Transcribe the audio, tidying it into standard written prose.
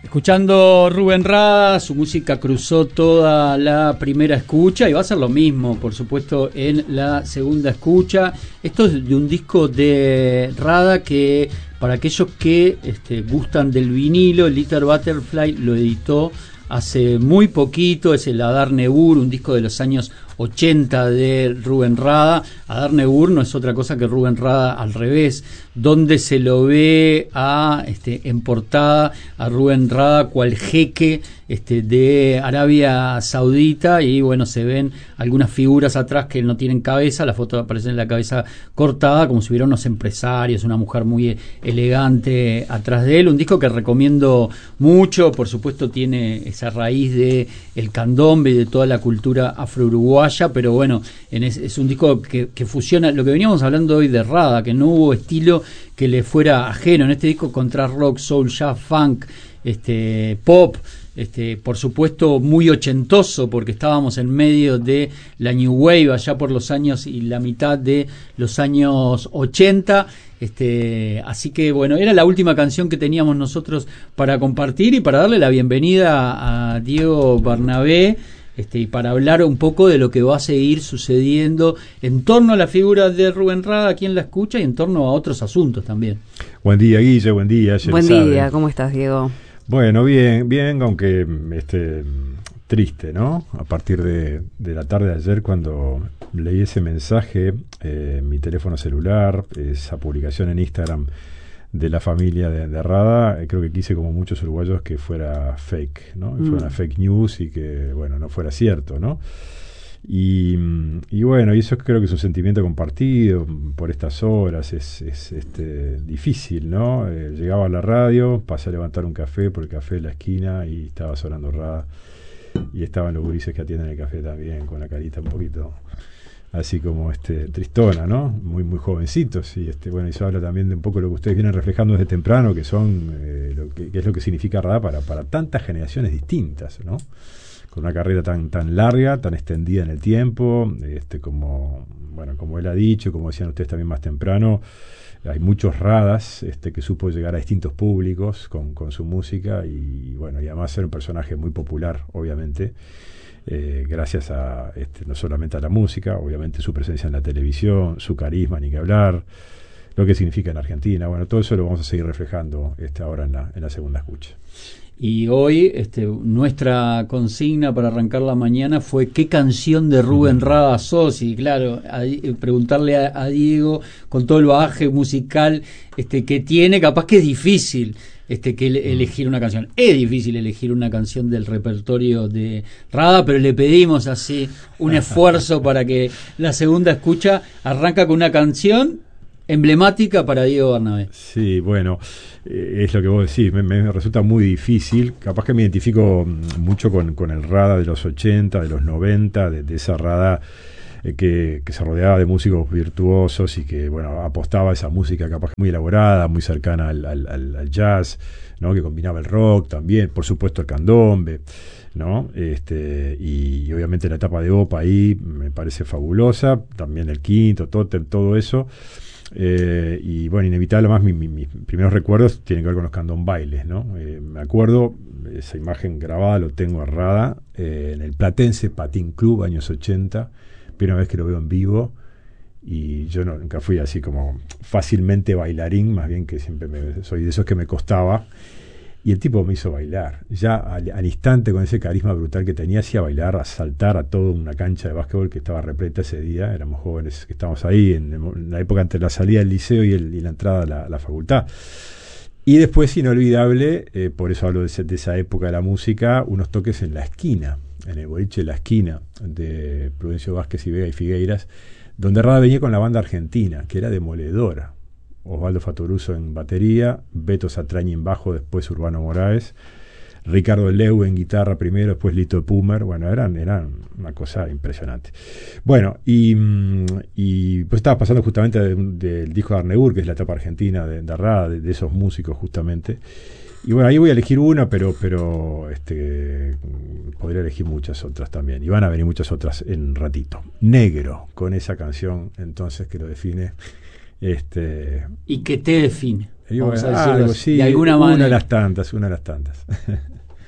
Escuchando Rubén Rada, su música cruzó toda la primera escucha y va a ser lo mismo, por supuesto, en la segunda escucha. Esto es de un disco de Rada que, para aquellos que gustan del vinilo, Little Butterfly lo editó hace muy poquito. Es el Adar Nebur, un disco de los años 80 de Rubén Rada. Adar Nebur no es otra cosa que Rubén Rada al revés, donde se lo ve en portada a Rubén Rada cual jeque de Arabia Saudita, y bueno, se ven algunas figuras atrás que no tienen cabeza. La foto aparece en la cabeza cortada, como si hubiera unos empresarios, una mujer muy elegante atrás de él. Un disco que recomiendo mucho, por supuesto tiene esa raíz de el candombe y de toda la cultura afro-uruguaya, pero bueno, es un disco que fusiona lo que veníamos hablando hoy de Rada, que no hubo estilo que le fuera ajeno. En este disco encontrás rock, soul, jazz, funk, pop, por supuesto muy ochentoso, porque estábamos en medio de la New Wave allá por los años y la mitad de los años 80. Así que bueno, era la última canción que teníamos nosotros para compartir y para darle la bienvenida a Diego Bernabé, y para hablar un poco de lo que va a seguir sucediendo en torno a la figura de Rubén Rada aquí en La Escucha y en torno a otros asuntos también. Buen día, Guille, buen día. Buen día, ¿cómo estás, Diego? Bueno, bien, aunque triste, ¿no? A partir de la tarde de ayer, cuando leí ese mensaje en mi teléfono celular, esa publicación en Instagram de la familia de Rada, creo que quise, como muchos uruguayos, que fuera fake, ¿no? Que fuera una fake news y que, bueno, no fuera cierto, ¿no? Y bueno, y eso creo que es un sentimiento compartido por estas horas. Es difícil, ¿no? Llegaba a la radio, pasé a levantar un café por el café de la esquina y estaba sonando Rada, y estaban los gurises que atienden el café también, con la carita un poquito así como tristona, ¿no? Muy jovencitos. Y bueno, y eso habla también de un poco lo que ustedes vienen reflejando desde temprano, que son que es lo que significa Rada para tantas generaciones distintas, ¿no? Con una carrera tan larga, tan extendida en el tiempo, como él ha dicho, como decían ustedes también más temprano, hay muchos Radas que supo llegar a distintos públicos con su música, y bueno, y además ser un personaje muy popular, obviamente, gracias a no solamente a la música, obviamente su presencia en la televisión, su carisma, ni que hablar, lo que significa en Argentina. Bueno, todo eso lo vamos a seguir reflejando ahora en la segunda escucha. Y hoy nuestra consigna para arrancar la mañana fue ¿qué canción de Rubén Rada sos? Y claro, preguntarle a Diego, con todo el bagaje musical que tiene, capaz que es difícil elegir una canción. Es difícil elegir una canción del repertorio de Rada, pero le pedimos así un esfuerzo para que la segunda escucha arranca con una canción emblemática para Diego Bernabé. Sí, bueno, es lo que vos decís, me resulta muy difícil. Capaz que me identifico mucho con el Rada de los 80, de los 90, de esa Rada que se rodeaba de músicos virtuosos y que, bueno, apostaba a esa música capaz muy elaborada, muy cercana al jazz, ¿no? Que combinaba el rock también, por supuesto el candombe, ¿no? Y obviamente la etapa de Opa ahí me parece fabulosa, también el Quinto, todo eso. Y bueno, inevitable, más mis primeros recuerdos tienen que ver con los candombailes, ¿no? Me acuerdo, esa imagen grabada lo tengo a Rada en el Platense Patín Club, años 80, primera vez que lo veo en vivo, y yo nunca fui así como fácilmente bailarín, más bien que siempre soy de esos que me costaba, y el tipo me hizo bailar, ya al instante, con ese carisma brutal que tenía, hacía bailar, a saltar a toda una cancha de básquetbol que estaba repleta ese día. Éramos jóvenes que estábamos ahí en la época entre la salida del liceo y la entrada a la facultad. Y después, inolvidable, por eso hablo de esa época de la música, unos toques en la esquina, en el boliche de La Esquina, de Prudencio Vázquez y Vega y Figueiras, donde Rada venía con la banda argentina, que era demoledora. Osvaldo Fatoruso en batería, Beto Satrañi en bajo, después Urbano Moraes, Ricardo Leu en guitarra primero, después Lito Pumer. Bueno, eran una cosa impresionante. Bueno, y pues estaba pasando justamente del disco de Arnebur, que es la etapa argentina de Rada, de esos músicos justamente. Y bueno, ahí voy a elegir una, pero podría elegir muchas otras también, y van a venir muchas otras en ratito. Negro, con esa canción entonces que lo define ¿Y qué te define? Vamos a decirlo de alguna manera. Una de las tantas.